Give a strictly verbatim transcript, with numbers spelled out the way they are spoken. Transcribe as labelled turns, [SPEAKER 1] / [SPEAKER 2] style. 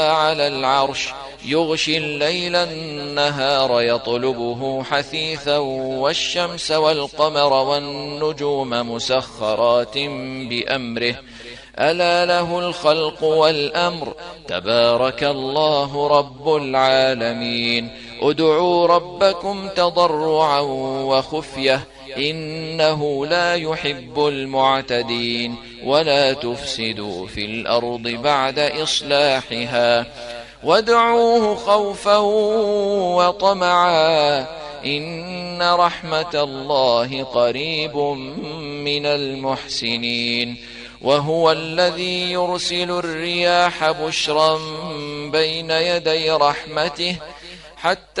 [SPEAKER 1] على العرش يغشي الليل النهار يطلبه حثيثا والشمس والقمر والنجوم مسخرات بأمره ألا له الخلق والأمر تبارك الله رب العالمين ادعوا ربكم تضرعا وخفية إنه لا يحب المعتدين ولا تفسدوا في الأرض بعد إصلاحها وادعوه خوفا وطمعا إن رحمة الله قريب من المحسنين وهو الذي يرسل الرياح بشرا بين يدي رحمته حتى